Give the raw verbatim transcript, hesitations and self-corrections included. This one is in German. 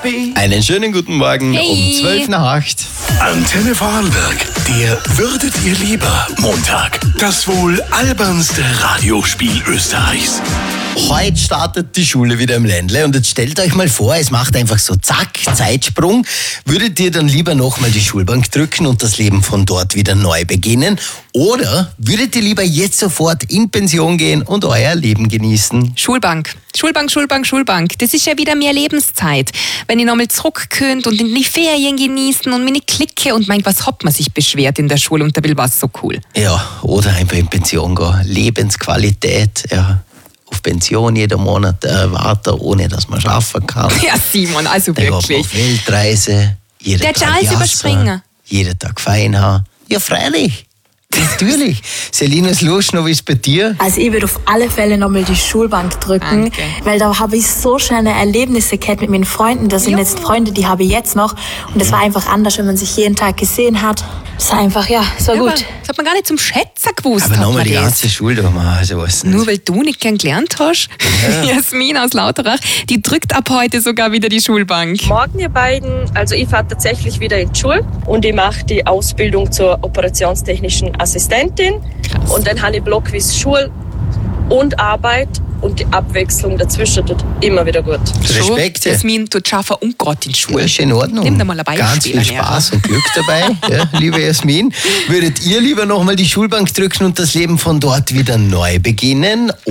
Einen schönen guten Morgen Hey. um zwölf nach acht. Antenne Vorarlberg, der Würdet ihr lieber Montag. Das wohl albernste Radiospiel Österreichs. Heute startet die Schule wieder im Ländle und jetzt stellt euch mal vor, es macht einfach so zack, Zeitsprung. Würdet ihr dann lieber nochmal die Schulbank drücken und das Leben von dort wieder neu beginnen? Oder würdet ihr lieber jetzt sofort in Pension gehen und euer Leben genießen? Schulbank. Schulbank, Schulbank, Schulbank. Das ist ja wieder mehr Lebenszeit. Wenn ich nochmal zurück könnt und in die Ferien genießen und meine Clique und mein, was hat man sich beschwert in der Schule und da will was so cool. Ja, oder einfach in Pension gehen. Lebensqualität, ja. Auf Pension jeden Monat äh, warten, ohne dass man arbeiten kann. Ja, Simon, also Der wirklich. geht auf Weltreise, jeden Der Tag Charles Jasser, überspringen. jeden Tag fein haben. Ja, freilich. Natürlich. Selinas Luschner, wie ist es bei dir? Also ich würde auf alle Fälle nochmal die Schulbank drücken, Danke. weil da habe ich so schöne Erlebnisse gehabt mit meinen Freunden. Das sind Jo. jetzt Freunde, die habe ich jetzt noch. Und es war einfach anders, wenn man sich jeden Tag gesehen hat. Es war einfach, ja, es war Aber gut. das hat man gar nicht zum Schätzen gewusst. Aber hat nochmal man die das. ganze Schule da machen, also was nicht. Nur weil du nicht gern gelernt hast. Jasmin aus Lauterach, die drückt ab heute sogar wieder die Schulbank. Morgen, ihr beiden. Also ich fahre tatsächlich wieder in die Schule und ich mache die Ausbildung zur operationstechnischen Assistentin. Krass. Und dann habe ich Blockwiss Schule und Arbeit und die Abwechslung dazwischen tut immer wieder gut. Respekt. So, Jasmin tut schaffen und gerade in die Ja, Schule. ist in Ordnung. Nimm dir mal ein Beispiel Ganz viel an, Spaß und Glück dabei, ja, liebe Jasmin. Würdet ihr lieber nochmal die Schulbank drücken und das Leben von dort wieder neu beginnen?